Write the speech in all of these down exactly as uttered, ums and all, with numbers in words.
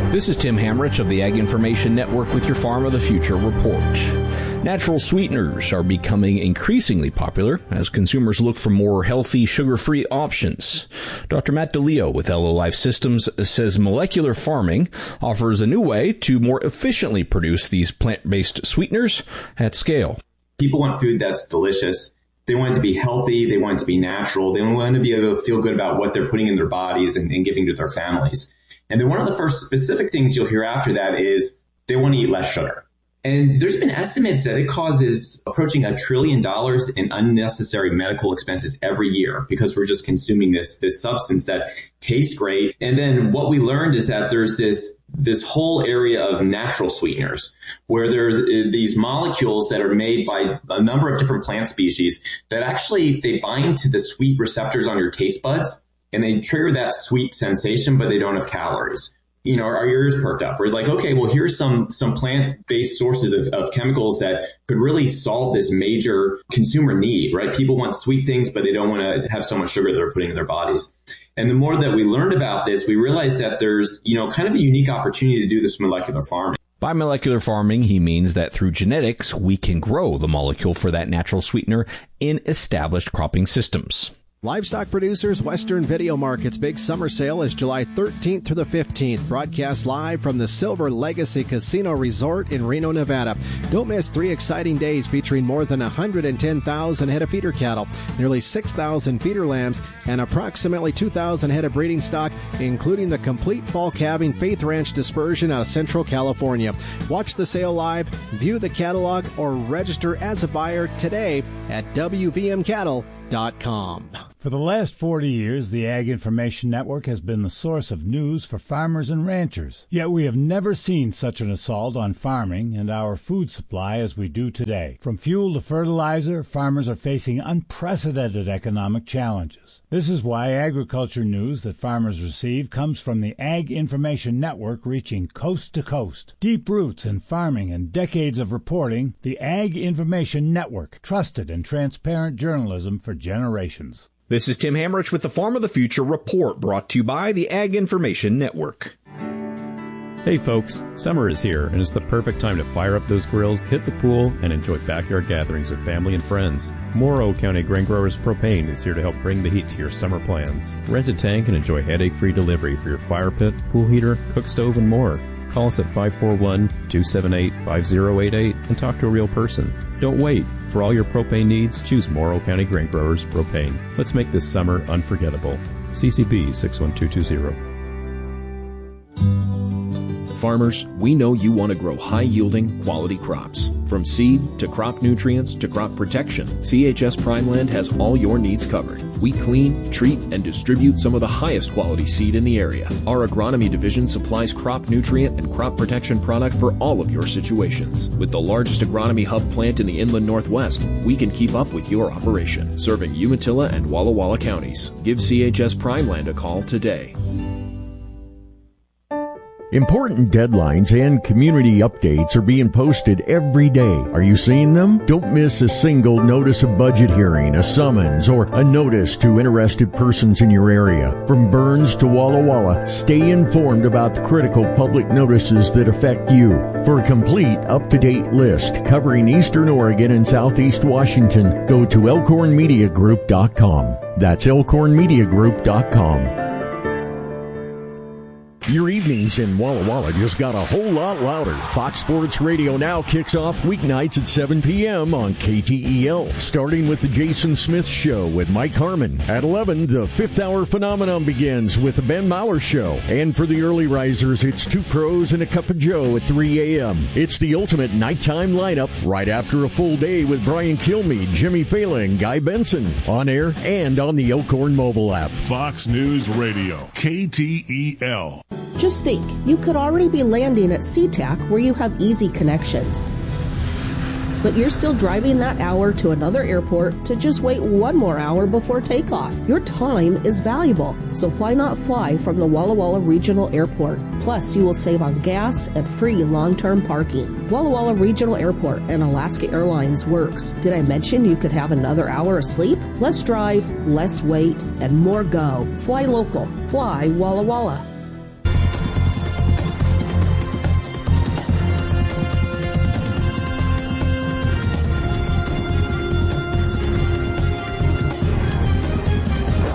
This is Tim Hamrich of the Ag Information Network with your Farm of the Future report. Natural sweeteners are becoming increasingly popular as consumers look for more healthy, sugar-free options. Doctor Matt DeLeo with L O Life Systems says molecular farming offers a new way to more efficiently produce these plant-based sweeteners at scale. People want food that's delicious. They want it to be healthy. They want it to be natural. They want to be able to feel good about what they're putting in their bodies and, and giving to their families. And then one of the first specific things you'll hear after that is they want to eat less sugar. And there's been estimates that it causes approaching a trillion dollars in unnecessary medical expenses every year because we're just consuming this, this substance that tastes great. And then what we learned is that there's this, this whole area of natural sweeteners where there's these molecules that are made by a number of different plant species that actually they bind to the sweet receptors on your taste buds. And they trigger that sweet sensation, but they don't have calories. You know, our ears perked up. We're like, okay, well, here's some some plant-based sources of, of chemicals that could really solve this major consumer need, right? People want sweet things, but they don't want to have so much sugar they're putting in their bodies. And the more that we learned about this, we realized that there's, you know, kind of a unique opportunity to do this molecular farming. By molecular farming, he means that through genetics, we can grow the molecule for that natural sweetener in established cropping systems. Livestock Producers Western Video Market's big summer sale is July thirteenth through the fifteenth. Broadcast live from the Silver Legacy Casino Resort in Reno, Nevada. Don't miss three exciting days featuring more than one hundred ten thousand head of feeder cattle, nearly six thousand feeder lambs, and approximately two thousand head of breeding stock, including the complete fall calving Faith Ranch dispersion out of Central California. Watch the sale live, view the catalog, or register as a buyer today at W V M cattle dot com. For the last forty years, the Ag Information Network has been the source of news for farmers and ranchers. Yet we have never seen such an assault on farming and our food supply as we do today. From fuel to fertilizer, farmers are facing unprecedented economic challenges. This is why agriculture news that farmers receive comes from the Ag Information Network, reaching coast to coast. Deep roots in farming and decades of reporting, the Ag Information Network, trusted and transparent journalism for generations. This is Tim Hamrich with the Farm of the Future report, brought to you by the Ag Information Network. Hey folks, summer is here and it's the perfect time to fire up those grills, hit the pool, and enjoy backyard gatherings with family and friends. Morrow County Grain Growers Propane is here to help bring the heat to your summer plans. Rent a tank and enjoy headache-free delivery for your fire pit, pool heater, cook stove, and more. Call us at five four one, two seven eight, five zero eight eight and talk to a real person. Don't wait. For all your propane needs, choose Morrow County Grain Growers Propane. Let's make this summer unforgettable. C C B six one two two zero. Farmers, we know you want to grow high-yielding, quality crops. From seed to crop nutrients to crop protection, C H S Primeland has all your needs covered. We clean, treat, and distribute some of the highest quality seed in the area. Our agronomy division supplies crop nutrient and crop protection product for all of your situations. With the largest agronomy hub plant in the inland Northwest, we can keep up with your operation, serving Umatilla and Walla Walla counties. Give C H S Primeland a call today. Important deadlines and community updates are being posted every day. Are you seeing them? Don't miss a single notice of budget hearing, a summons, or a notice to interested persons in your area. From Burns to Walla Walla, stay informed about the critical public notices that affect you. For a complete, up-to-date list covering Eastern Oregon and Southeast Washington, go to elkhorn media group dot com. That's elkhorn media group dot com. Your evenings in Walla Walla just got a whole lot louder. Fox Sports Radio now kicks off weeknights at seven p.m. on K T E L, starting with the Jason Smith Show with Mike Harmon. At eleven, the fifth hour phenomenon begins with the Ben Maurer Show. And for the early risers, it's Two Pros and a Cup of Joe at three a.m. It's the ultimate nighttime lineup right after a full day with Brian Kilmeade, Jimmy Fallon, and Guy Benson. On air and on the Elkhorn mobile app. Fox News Radio, K T E L. Just think, you could already be landing at SeaTac where you have easy connections. But you're still driving that hour to another airport to just wait one more hour before takeoff. Your time is valuable, so why not fly from the Walla Walla Regional Airport? Plus, you will save on gas and free long-term parking. Walla Walla Regional Airport and Alaska Airlines works. Did I mention you could have another hour of sleep? Less drive, less wait, and more go. Fly local. Fly Walla Walla.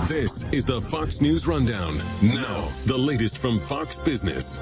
This is the Fox News Rundown. Now, the latest from Fox Business.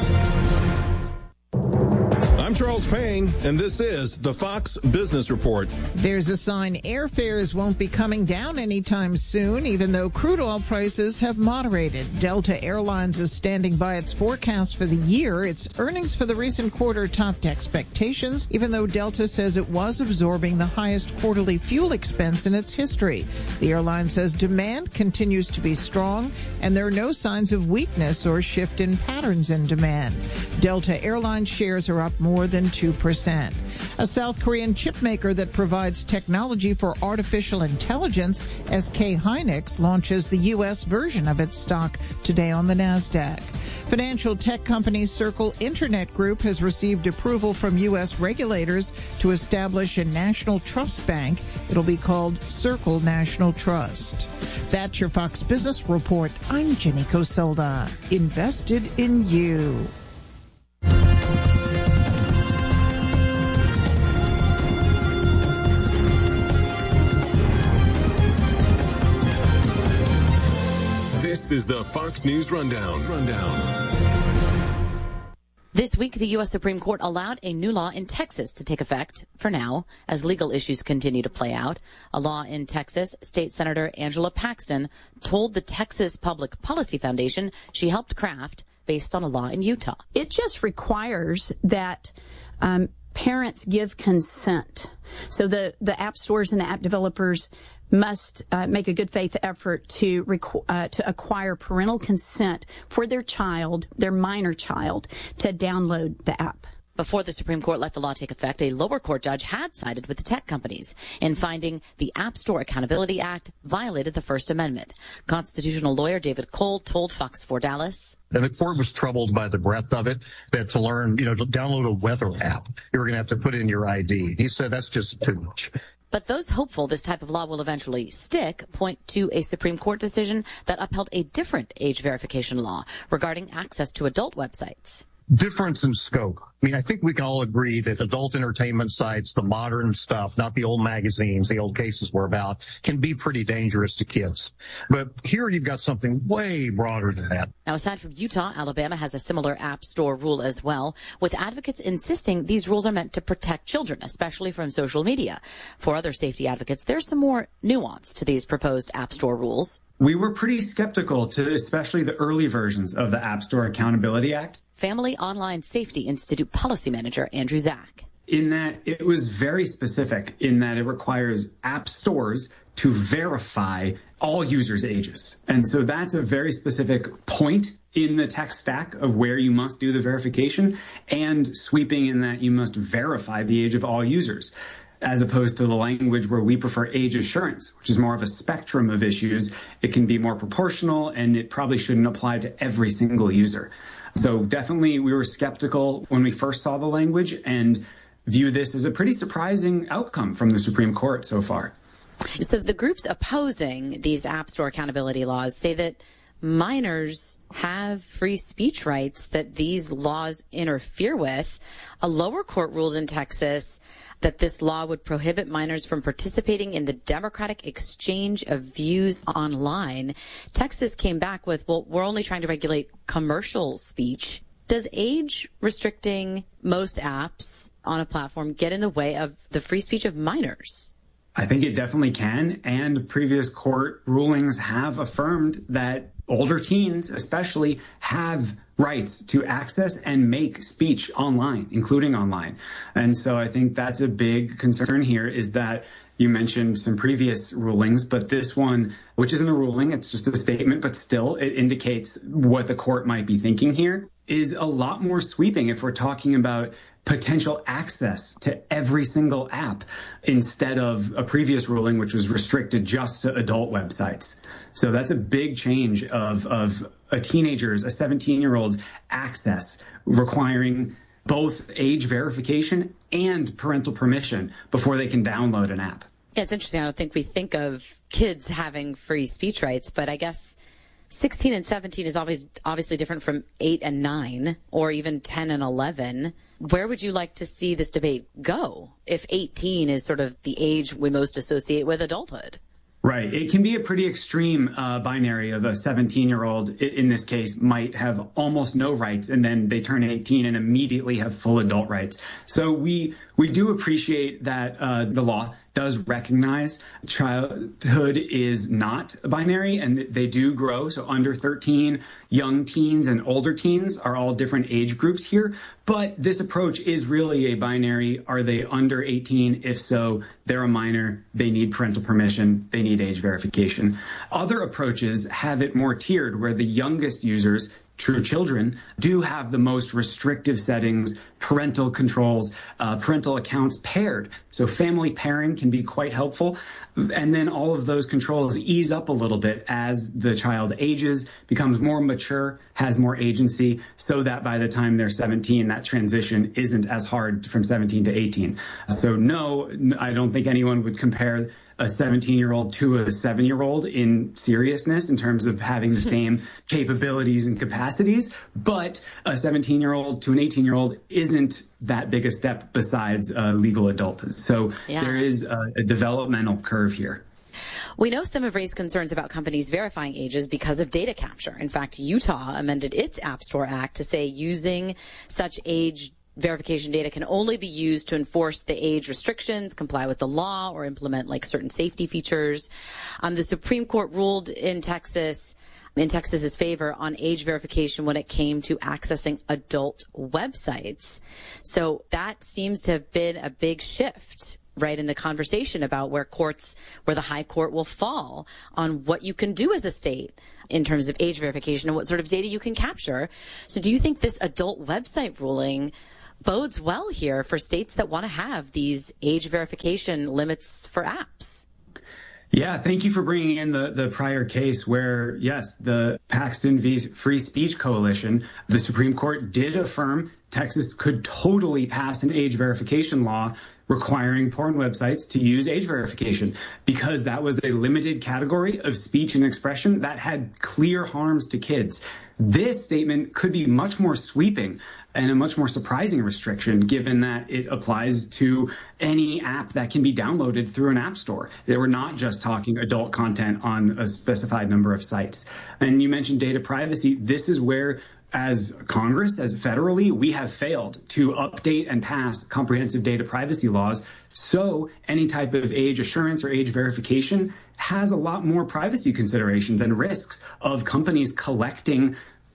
I'm Charles Payne, and this is the Fox Business Report. There's a sign airfares won't be coming down anytime soon, even though crude oil prices have moderated. Delta Airlines is standing by its forecast for the year. Its earnings for the recent quarter topped expectations, even though Delta says it was absorbing the highest quarterly fuel expense in its history. The airline says demand continues to be strong, and there are no signs of weakness or shift in patterns in demand. Delta Airlines shares are up more than two percent. A South Korean chip maker that provides technology for artificial intelligence, S K Hynix, launches the U S version of its stock today on the NASDAQ. Financial tech company Circle Internet Group has received approval from U S regulators to establish a national trust bank. It'll be called Circle National Trust. That's your Fox Business Report. I'm Jenny Cosolda. Invested in you. This is the Fox News Rundown. Rundown. This week, the U S Supreme Court allowed a new law in Texas to take effect, for now, as legal issues continue to play out. A law in Texas, State Senator Angela Paxton told the Texas Public Policy Foundation she helped craft based on a law in Utah. It just requires that um, parents give consent. So the, the app stores and the app developers must uh, make a good faith effort to requ- uh, to acquire parental consent for their child, their minor child, to download the app. Before the Supreme Court let the law take effect, a lower court judge had sided with the tech companies in finding the App Store Accountability Act violated the First Amendment. Constitutional lawyer David Cole told Fox four Dallas. And the court was troubled by the breadth of it, that to learn, you know, to download a weather app, you were going to have to put in your I D. He said that's just too much. But those hopeful this type of law will eventually stick point to a Supreme Court decision that upheld a different age verification law regarding access to adult websites. Difference in scope. I mean, I think we can all agree that adult entertainment sites, the modern stuff, not the old magazines, the old cases we're about, can be pretty dangerous to kids. But here you've got something way broader than that. Now, aside from Utah, Alabama has a similar app store rule as well, with advocates insisting these rules are meant to protect children, especially from social media. For other safety advocates, there's some more nuance to these proposed app store rules. We were pretty skeptical to especially the early versions of the App Store Accountability Act. Family Online Safety Institute Policy Manager Andrew Zach. In that it was very specific in that it requires app stores to verify all users' ages. And so that's a very specific point in the tech stack of where you must do the verification, and sweeping in that you must verify the age of all users, as opposed to the language where we prefer age assurance, which is more of a spectrum of issues. It can be more proportional, and it probably shouldn't apply to every single user. So definitely we were skeptical when we first saw the language and view this as a pretty surprising outcome from the Supreme Court so far. So the groups opposing these App Store accountability laws say that minors have free speech rights that these laws interfere with. A lower court ruled in Texas that this law would prohibit minors from participating in the democratic exchange of views online. Texas came back with, well, we're only trying to regulate commercial speech. Does age restricting most apps on a platform get in the way of the free speech of minors? I think it definitely can, and previous court rulings have affirmed that older teens especially have rights to access and make speech online, including online. And so I think that's a big concern here, is that you mentioned some previous rulings, but this one, which isn't a ruling, it's just a statement, but still it indicates what the court might be thinking here, is a lot more sweeping if we're talking about potential access to every single app instead of a previous ruling which was restricted just to adult websites. So that's a big change of, of a teenager's, a seventeen-year-old's access, requiring both age verification and parental permission before they can download an app. Yeah, it's interesting. I don't think we think of kids having free speech rights, but I guess sixteen and seventeen is always obviously different from eight and nine, or even ten and eleven. Where would you like to see this debate go if eighteen is sort of the age we most associate with adulthood? Right. It can be a pretty extreme uh, binary of a seventeen-year-old, in this case, might have almost no rights, and then they turn eighteen and immediately have full adult rights. So we we do appreciate that uh, the law does recognize childhood is not binary, and they do grow. So under thirteen, young teens, and older teens are all different age groups here. But this approach is really a binary. Are they under eighteen? If so, they're a minor. They need parental permission. They need age verification. Other approaches have it more tiered, where the youngest users, true children, do have the most restrictive settings, parental controls, uh, parental accounts paired. So family pairing can be quite helpful. And then all of those controls ease up a little bit as the child ages, becomes more mature, has more agency, so that by the time they're seventeen, that transition isn't as hard from seventeen to eighteen. So no, I don't think anyone would compare a seventeen-year-old to a seven-year-old in seriousness in terms of having the same capabilities and capacities, but a seventeen-year-old to an eighteen-year-old isn't that big a step besides a legal adult. So yeah. There is a, a developmental curve here. We know some have raised concerns about companies verifying ages because of data capture. In fact, Utah amended its App Store Act to say using such age verification data can only be used to enforce the age restrictions, comply with the law, or implement like certain safety features. Um, the Supreme Court ruled in Texas, in Texas's favor on age verification when it came to accessing adult websites. So that seems to have been a big shift, right, in the conversation about where courts, where the high court will fall on what you can do as a state in terms of age verification and what sort of data you can capture. So do you think this adult website ruling bodes well here for states that want to have these age verification limits for apps? Yeah, thank you for bringing in the, the prior case where, yes, the Paxton v. Free Speech Coalition, the Supreme Court did affirm Texas could totally pass an age verification law requiring porn websites to use age verification because that was a limited category of speech and expression that had clear harms to kids. This statement could be much more sweeping and a much more surprising restriction, given that it applies to any app that can be downloaded through an app store. They were not just talking adult content on a specified number of sites. And you mentioned data privacy. This is where, as Congress, as federally, we have failed to update and pass comprehensive data privacy laws. So any type of age assurance or age verification has a lot more privacy considerations and risks of companies collecting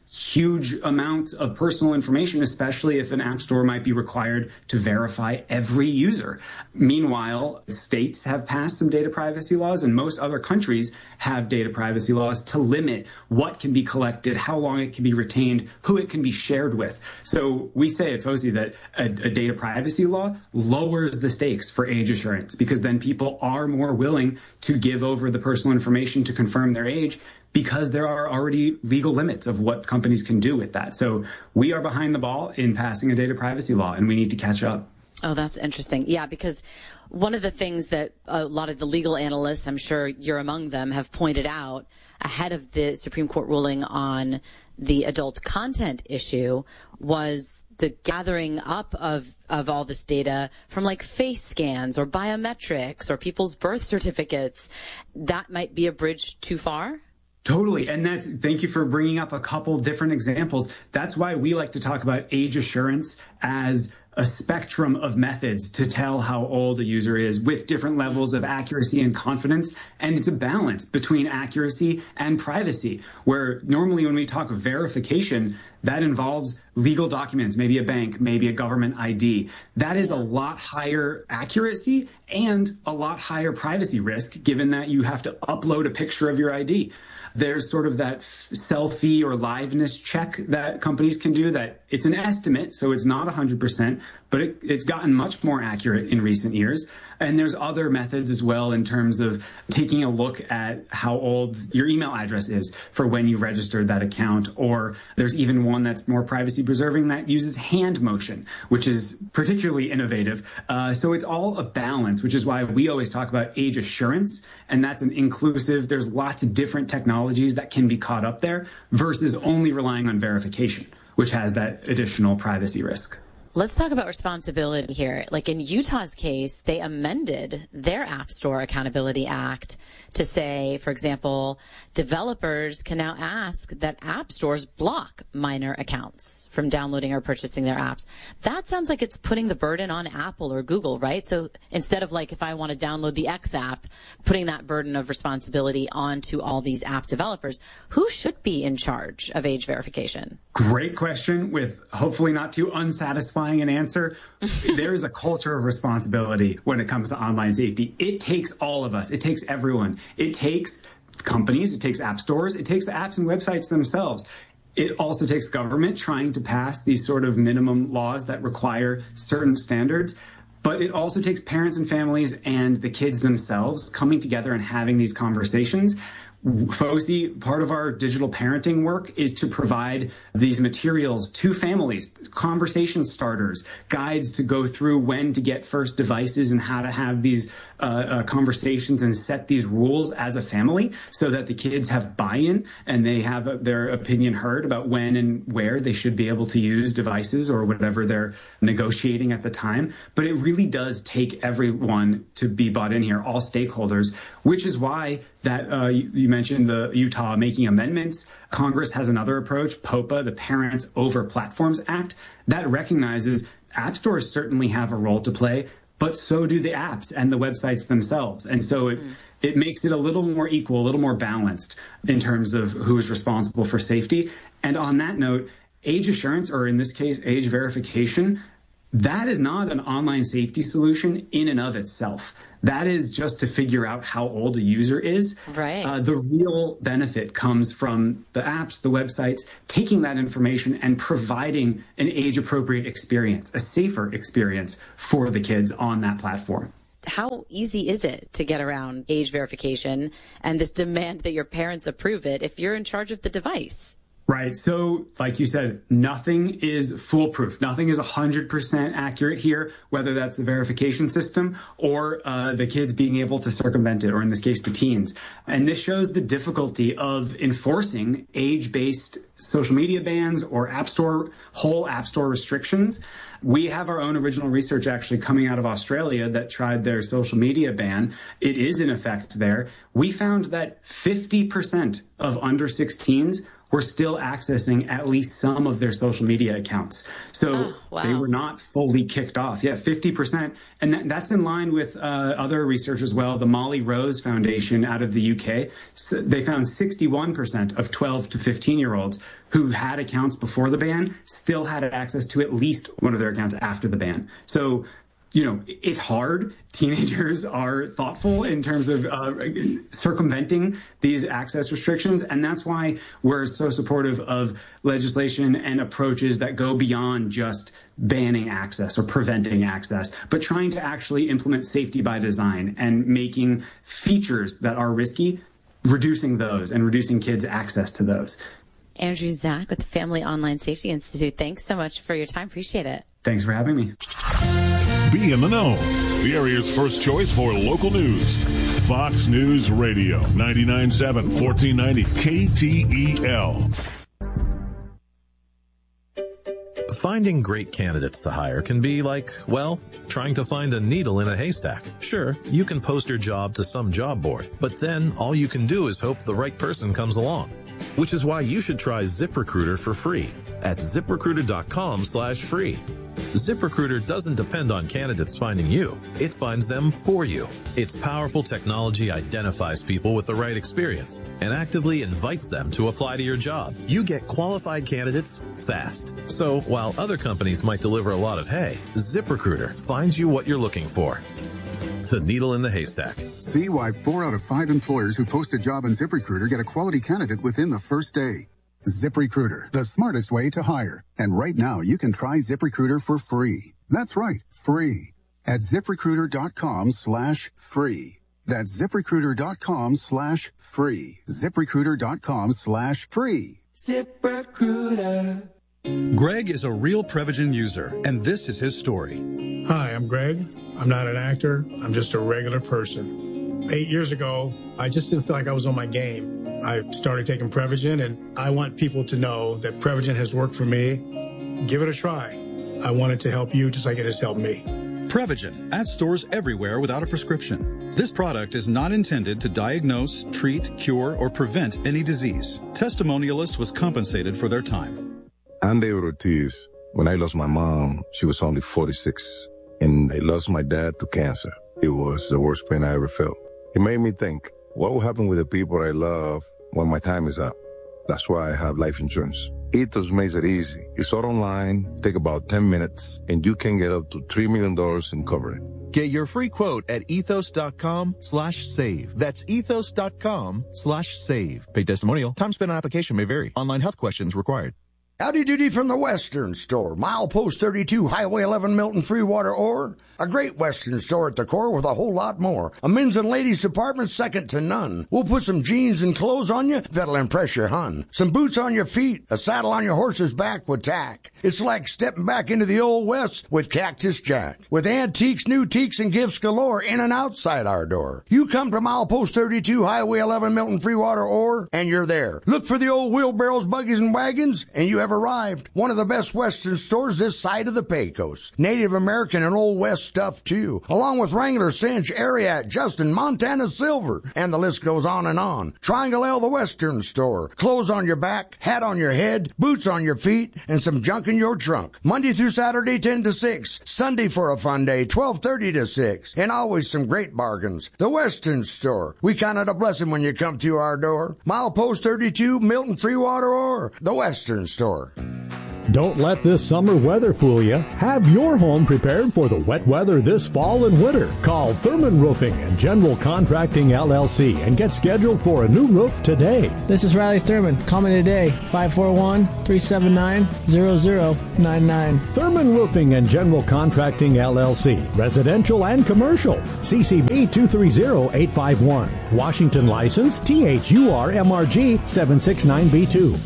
huge amounts of personal information, especially if an app store might be required to verify every user. Meanwhile, states have passed some data privacy laws, and most other countries have data privacy laws to limit what can be collected, how long it can be retained, who it can be shared with. So we say at F O S I that a, a data privacy law lowers the stakes for age assurance, because then people are more willing to give over the personal information to confirm their age, because there are already legal limits of what companies can do with that. So we are behind the ball in passing a data privacy law, and we need to catch up. Oh, that's interesting. Yeah, because one of the things that a lot of the legal analysts, I'm sure you're among them, have pointed out ahead of the Supreme Court ruling on the adult content issue was the gathering up of, of all this data from like face scans or biometrics or people's birth certificates. That might be a bridge too far? Totally. And that's, thank you for bringing up a couple different examples. That's why we like to talk about age assurance as a spectrum of methods to tell how old a user is with different levels of accuracy and confidence. And it's a balance between accuracy and privacy, where normally when we talk verification, that involves legal documents, maybe a bank, maybe a government I D. That is a lot higher accuracy and a lot higher privacy risk, given that you have to upload a picture of your I D. There's sort of that selfie or liveness check that companies can do that it's an estimate, so it's not one hundred percent, but it, it's gotten much more accurate in recent years. And there's other methods as well in terms of taking a look at how old your email address is for when you registered that account. Or there's even one that's more privacy preserving that uses hand motion, which is particularly innovative. Uh, so it's all a balance, which is why we always talk about age assurance. And that's an inclusive, there's lots of different technologies that can be caught up there versus only relying on verification, which has that additional privacy risk. Let's talk about responsibility here. Like in Utah's case, they amended their App Store Accountability Act to say, for example, developers can now ask that app stores block minor accounts from downloading or purchasing their apps. That sounds like it's putting the burden on Apple or Google, right? So instead of like if I want to download the X app, putting that burden of responsibility onto all these app developers, who should be in charge of age verification? Great question with hopefully not too unsatisfying an answer. There is a culture of responsibility when it comes to online safety. It takes all of us. It takes everyone. It takes companies. It takes app stores. It takes the apps and websites themselves. It also takes government trying to pass these sort of minimum laws that require certain standards. But it also takes parents and families and the kids themselves coming together and having these conversations. F O S I, part of our digital parenting work is to provide these materials to families, conversation starters, guides to go through when to get first devices and how to have these uh, uh, conversations and set these rules as a family so that the kids have buy-in and they have uh, their opinion heard about when and where they should be able to use devices or whatever they're negotiating at the time. But it really does take everyone to be bought in here, all stakeholders, which is why that uh, you, you mentioned the Utah making amendments. Congress has another approach, POPA, the Parents Over Platforms Act, that recognizes app stores certainly have a role to play, but so do the apps and the websites themselves. And so it, mm. it makes it a little more equal, a little more balanced in terms of who is responsible for safety. And on that note, age assurance, or in this case, age verification, that is not an online safety solution in and of itself. That is just to figure out how old a user is. Right. Uh, the real benefit comes from the apps, the websites, taking that information and providing an age-appropriate experience, a safer experience for the kids on that platform. How easy is it to get around age verification and this demand that your parents approve it if you're in charge of the device? Right. So, like you said, nothing is foolproof. Nothing is one hundred percent accurate here, whether that's the verification system or uh, the kids being able to circumvent it, or in this case, the teens. And this shows the difficulty of enforcing age-based social media bans or app store, whole app store restrictions. We have our own original research actually coming out of Australia that tried their social media ban. It is in effect there. We found that fifty percent of under sixteens were still accessing at least some of their social media accounts. So oh, wow. they were not fully kicked off. Yeah, fifty percent. And that, that's in line with uh, other research as well. The Molly Rose Foundation out of the U K, so they found sixty-one percent of twelve to fifteen-year-olds who had accounts before the ban still had access to at least one of their accounts after the ban. So, you know, it's hard. Teenagers are thoughtful in terms of uh, circumventing these access restrictions. And that's why we're so supportive of legislation and approaches that go beyond just banning access or preventing access, but trying to actually implement safety by design and making features that are risky, reducing those and reducing kids' access to those. Andrew Zach with the Family Online Safety Institute. Thanks so much for your time. Appreciate it. Thanks for having me. Be in the know. The area's first choice for local news. Fox News Radio, ninety-nine point seven, fourteen ninety K T E L. Finding great candidates to hire can be like, well, trying to find a needle in a haystack. Sure, you can post your job to some job board, but then all you can do is hope the right person comes along. Which is why you should try ZipRecruiter for free at ZipRecruiter.com slash free. ZipRecruiter doesn't depend on candidates finding you. It finds them for you. Its powerful technology identifies people with the right experience and actively invites them to apply to your job. You get qualified candidates fast. So while other companies might deliver a lot of hay, ZipRecruiter finds you what you're looking for. The needle in the haystack. See why four out of five employers who post a job on ZipRecruiter get a quality candidate within the first day. ZipRecruiter, the smartest way to hire. And right now, you can try ZipRecruiter for free. That's right, free. At ZipRecruiter.com slash free. That's ZipRecruiter.com slash free. ZipRecruiter.com slash free. ZipRecruiter. Greg is a real Prevagen user, and this is his story. Hi, I'm Greg. I'm not an actor. I'm just a regular person. Eight years ago, I just didn't feel like I was on my game. I started taking Prevagen, and I want people to know that Prevagen has worked for me. Give it a try. I wanted to help you just like it has helped me. Prevagen, at stores everywhere without a prescription. This product is not intended to diagnose, treat, cure, or prevent any disease. Testimonialist was compensated for their time. I'm David Ortiz. When I lost my mom, she was only forty-six, and I lost my dad to cancer. It was the worst pain I ever felt. It made me think, what will happen with the people I love when my time is up? That's why I have life insurance. Ethos makes it easy. It's all online, take about ten minutes, and you can get up to three million dollars in coverage. Get your free quote at ethos.com slash save. That's ethos.com slash save. Paid testimonial. Time spent on application may vary. Online health questions required. Howdy doody from the Western Store. Milepost thirty-two, Highway eleven, Milton, Freewater, or a great Western store at the core with a whole lot more. A men's and ladies department second to none. We'll put some jeans and clothes on you that'll impress your hun. Some boots on your feet, a saddle on your horse's back with tack. It's like stepping back into the old West with Cactus Jack. With antiques, new teaks, and gifts galore in and outside our door. You come to Milepost thirty-two, Highway eleven, Milton, Freewater, or, and you're there. Look for the old wheelbarrows, buggies, and wagons, and you have arrived. One of the best Western stores this side of the Pecos. Native American and Old West stuff, too. Along with Wrangler, Cinch, Ariat, Justin, Montana Silver. And the list goes on and on. Triangle L, the Western Store. Clothes on your back, hat on your head, boots on your feet, and some junk in your trunk. Monday through Saturday, ten to six. Sunday for a fun day, twelve thirty to six. And always some great bargains. The Western Store. We count it a blessing when you come to our door. Milepost thirty-two, Milton, Freewater, or the Western Store. Don't let this summer weather fool you. Have your home prepared for the wet weather this fall and winter. Call Thurman Roofing and General Contracting L L C and get scheduled for a new roof today. This is Riley Thurman. Call me today, five four one, three seven nine, zero zero nine nine. Thurman Roofing and General Contracting L L C. Residential and commercial. C C B two three zero eight five one. Washington license T H U R M R G seven six nine B two.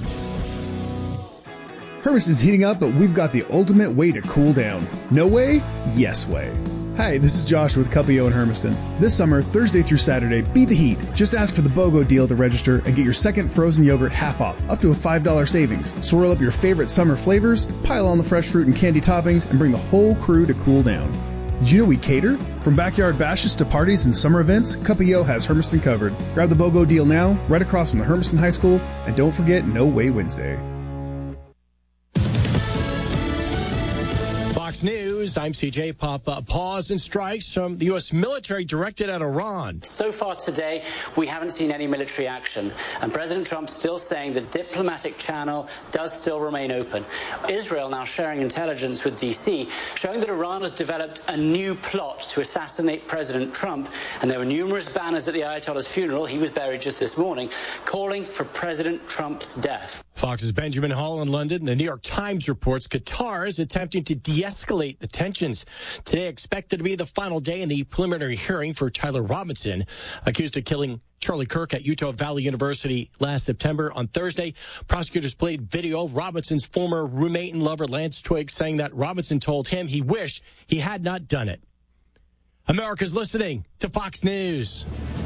Hermiston's heating up, but we've got the ultimate way to cool down. No way? Yes way. Hi, this is Josh with Cuppio in Hermiston. This summer, Thursday through Saturday, beat the heat. Just ask for the BOGO deal to register and get your second frozen yogurt half off, up to a five dollars savings. Swirl up your favorite summer flavors, pile on the fresh fruit and candy toppings, and bring the whole crew to cool down. Did you know we cater? From backyard bashes to parties and summer events, Cuppio has Hermiston covered. Grab the BOGO deal now, right across from the Hermiston High School, and don't forget No Way Wednesday. Fox News, I'm C J Pop. A pause in strikes from the U S military directed at Iran. So far today, we haven't seen any military action, and President Trump's still saying the diplomatic channel does still remain open. Israel now sharing intelligence with D C, showing that Iran has developed a new plot to assassinate President Trump, and there were numerous banners at the Ayatollah's funeral, he was buried just this morning, calling for President Trump's death. Fox's Benjamin Hall in London. The New York Times reports Qatar is attempting to de-escalate the tensions. Today expected to be the final day in the preliminary hearing for Tyler Robinson, accused of killing Charlie Kirk at Utah Valley University last September. On Thursday, prosecutors played video of Robinson's former roommate and lover, Lance Twigg, saying that Robinson told him he wished he had not done it. America's listening to Fox News.